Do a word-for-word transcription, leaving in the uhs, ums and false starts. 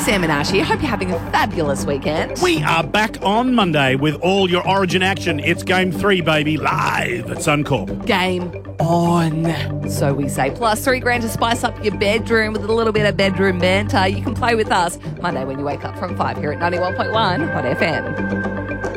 Sam and Archie. I hope you're having a fabulous weekend. We are back on Monday with all your Origin action. It's Game three, baby, live at Suncorp. Game on, so we say. Plus three grand to spice up your bedroom with a little bit of bedroom banter. You can play with us Monday when you wake up from five here at ninety-one point one Hot F M.